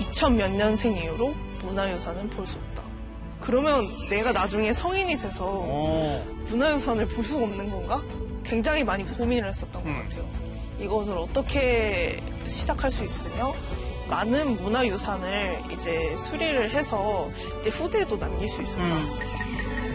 2000 몇 년생 이후로 문화유산은 볼 수 없다. 그러면 내가 나중에 성인이 돼서 문화유산을 볼 수가 없는 건가? 굉장히 많이 고민을 했었던 것 같아요. 이것을 어떻게 시작할 수 있으며 많은 문화유산을 이제 수리를 해서 이제 후대에도 남길 수 있을까?